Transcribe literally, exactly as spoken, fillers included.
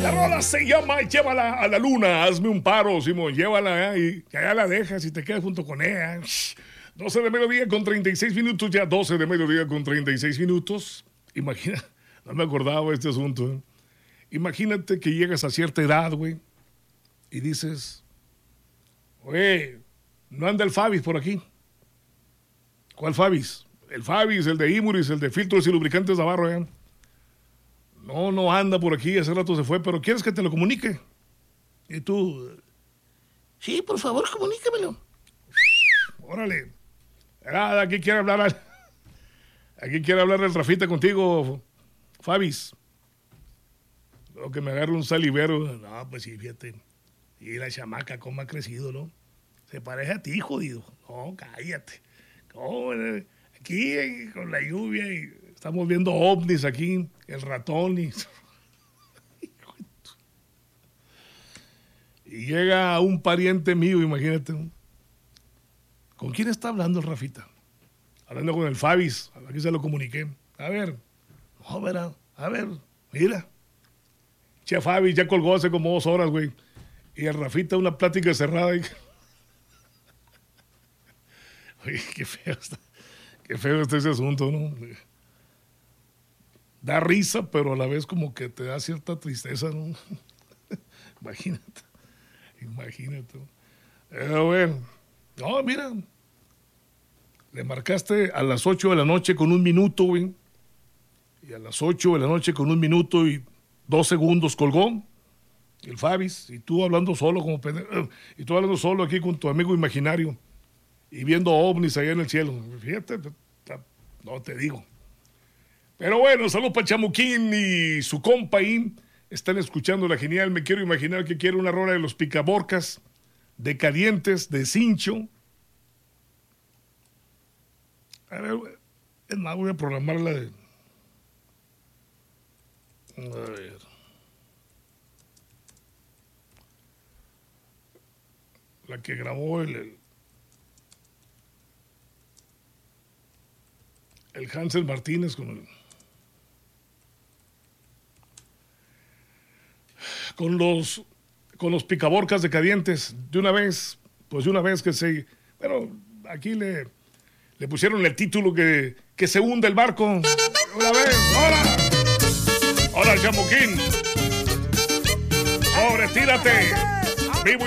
La rola se llama Llévala a la luna. Hazme un paro, Simón. Llévala ¿eh? y allá la dejas y te quedas junto con ella. doce de mediodía con treinta y seis minutos. Ya doce de mediodía con treinta y seis minutos. Imagina, no me acordaba de este asunto. ¿eh? Imagínate que llegas a cierta edad, güey, y dices, oye, no anda el Fabis por aquí. ¿Cuál Fabis? El Fabis, el de Imuris, el de Filtros y Lubricantes Navarro, ¿eh? No, no anda por aquí, hace rato se fue, pero ¿quieres que te lo comunique? Y tú, sí, por favor, comunícamelo. Órale. Ah, aquí quiere hablar, aquí quiere hablar el Rafita contigo, Fabis. Lo que me agarre un salivero. No, pues sí, fíjate. Y la chamaca, cómo ha crecido, ¿no? Se parece a ti, jodido. No, cállate. No, aquí con la lluvia y estamos viendo ovnis aquí, el ratón y... y llega un pariente mío, imagínate. ¿Con quién está hablando el Rafita? Hablando con el Fabis, aquí se lo comuniqué. A ver, no, verá, a ver, mira. Che, Fabis ya colgó hace como dos horas, güey. Y el Rafita una plática cerrada. Y... oye, qué feo está. Qué feo está ese asunto, ¿no? Da risa, pero a la vez como que te da cierta tristeza, ¿no? Imagínate. Imagínate. Pero bueno. No, mira. Le marcaste a las ocho de la noche con un minuto, güey. Y a las ocho de la noche con un minuto y dos segundos colgó. El Fabis. Y tú hablando solo como pendejo. Y tú hablando solo aquí con tu amigo imaginario. Y viendo ovnis allá en el cielo. Fíjate, no te digo. Pero bueno, saludos para Chamuquín y su compa ahí. Están escuchando la genial. Me quiero imaginar que quiere una rola de los Picaborcas, de Calientes, de Cincho. A ver, es más, voy a programarla de... A ver... La que grabó el... el El Hansel Martínez con el, con los con los Picaborcas decadientes de una vez, pues de una vez que se, pero aquí le le pusieron el título que que se hunde el barco una vez. ¡Hola! ¡Hola, Chamuquín! ¡Sobre, tírate!